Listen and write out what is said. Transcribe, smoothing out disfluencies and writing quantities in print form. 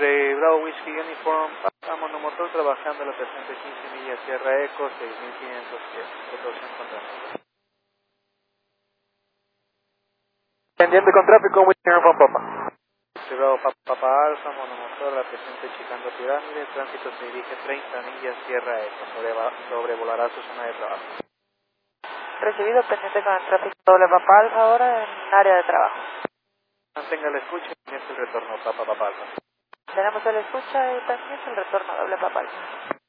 Bravo Whiskey Uniform, a monomotor trabajando la presente 15 millas Sierra Eco, 6500 pies, precaución con tráfico. Pendiente con tráfico, Whiskey Uniform Papa. Bravo Papa Alfa, monomotor, la presente Chicando Pirámide, tránsito se dirige 30 millas Sierra Eco, sobrevolará su zona de trabajo. Recibido, pendiente con el tráfico doble Papa Alfa ahora en área de trabajo. Mantenga la escucha y comienza el retorno Papa Alfa. Tenemos el escucha y también el retorno doble Papa Alfa.